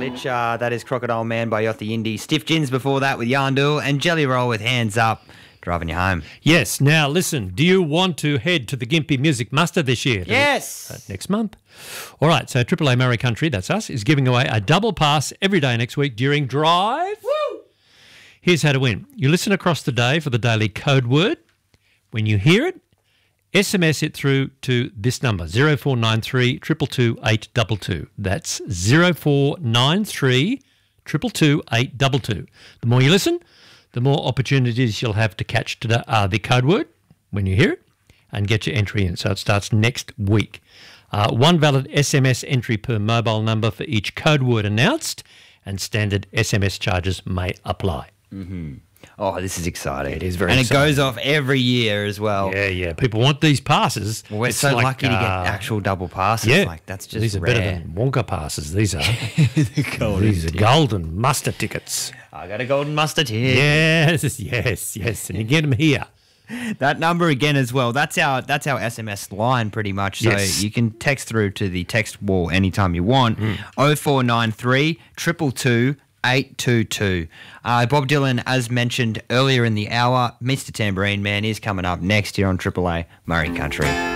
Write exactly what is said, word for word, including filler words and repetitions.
Litch. Uh, that is Crocodile Man by Yothi Indy. Stiff Gins before that with Yarndul, and Jelly Roll with Hands Up, driving you home. Yes. Now, listen, do you want to head to the Gympie Music Muster this year? Yes. Uh, next month. All right, so Triple A Murray Country, that's us, is giving away a double pass every day next week during Drive. Woo! Here's how to win. You listen across the day for the daily code word. When you hear it, S M S it through to this number, zero four nine three, two two two, eight two two. That's zero four nine three, two two two, eight two two. The more you listen, the more opportunities you'll have to catch to the, uh, the code word when you hear it and get your entry in. So it starts next week. Uh, one valid S M S entry per mobile number for each code word announced, and standard S M S charges may apply. Mm-hmm. Oh, this is exciting. It is very and exciting. And it goes off every year as well. Yeah, yeah. People want these passes. Well, we're It's so like, lucky to get uh, actual double passes. Yeah. Like, that's just These are rare. better than Wonka passes, these are. golden These are ticket. golden muster tickets. I got a golden mustard here. Yes, yes, yes. And you get them here. That number again as well. That's our that's our S M S line pretty much. So Yes. you can text through to the text wall anytime you want. Oh four nine three, two two two, eight two two. Uh, Bob Dylan, as mentioned earlier in the hour, Mister Tambourine Man is coming up next here on Triple A Murray Country.